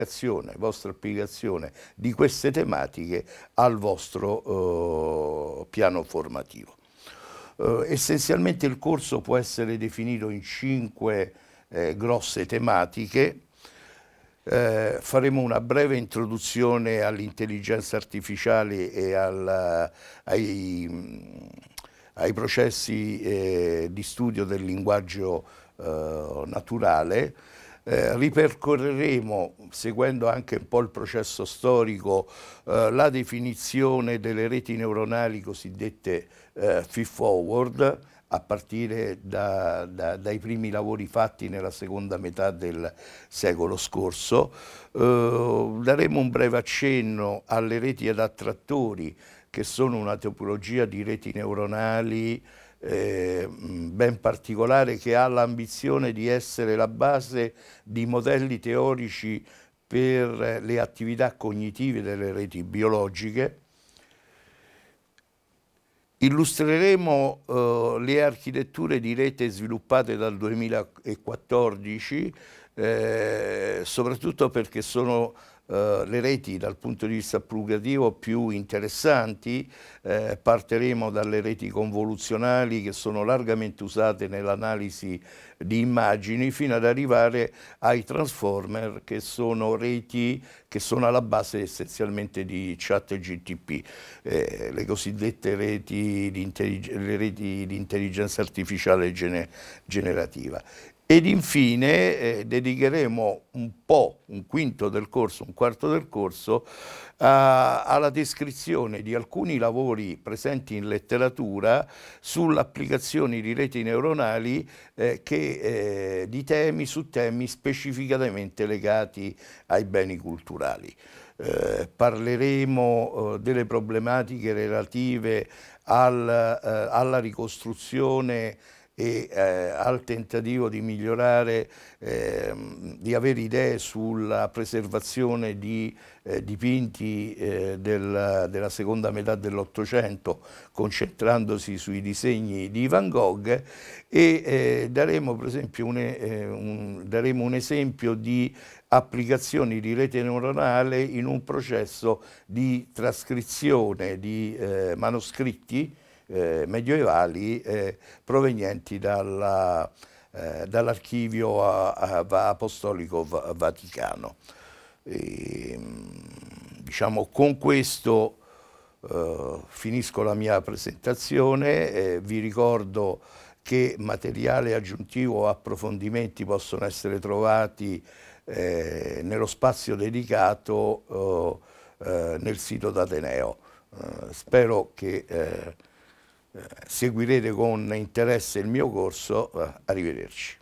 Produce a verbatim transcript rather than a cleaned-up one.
applicazione, vostra applicazione di queste tematiche al vostro eh, piano formativo. Eh, essenzialmente il corso può essere definito in cinque eh, grosse tematiche. Eh, faremo una breve introduzione all'intelligenza artificiale e al, ai, ai processi eh, di studio del linguaggio eh, naturale. Eh, ripercorreremo, seguendo anche un po' il processo storico, eh, la definizione delle reti neuronali cosiddette eh, feed-forward, a partire da, da, dai primi lavori fatti nella seconda metà del secolo scorso. Eh, daremo un breve accenno alle reti ad attrattori, che sono una topologia di reti neuronali eh, ben particolare, che ha l'ambizione di essere la base di modelli teorici per le attività cognitive delle reti biologiche. Illustreremo eh, le architetture di rete sviluppate dal duemilaquattordici, eh, soprattutto perché sono eh, le reti dal punto di vista applicativo più interessanti. Eh, partiremo dalle reti convoluzionali, che sono largamente usate nell'analisi di immagini, fino ad arrivare ai transformer, che sono reti che sono alla base essenzialmente di ChatGPT, eh, le cosiddette reti di, le reti di intelligenza artificiale gene generativa. Ed infine eh, dedicheremo un po', un quinto del corso, un quarto del corso, a, alla descrizione di alcuni lavori presenti in letteratura sull'applicazione di reti neuronali eh, che, eh, di temi, su temi specificatamente legati ai beni culturali. Eh, parleremo eh, delle problematiche relative al, eh, alla ricostruzione e eh, al tentativo di migliorare, eh, di avere idee sulla preservazione di eh, dipinti eh, del, della seconda metà dell'Ottocento, concentrandosi sui disegni di Van Gogh, e eh, daremo per esempio un, eh, un, daremo un esempio di applicazioni di rete neuronale in un processo di trascrizione di eh, manoscritti Eh, medievali eh, provenienti dalla, eh, dall'archivio apostolico vaticano. E, diciamo, con questo eh, finisco la mia presentazione. Eh, vi ricordo che materiale aggiuntivo o approfondimenti possono essere trovati eh, nello spazio dedicato eh, eh, nel sito d'Ateneo. Eh, spero che eh, seguirete con interesse il mio corso. Arrivederci.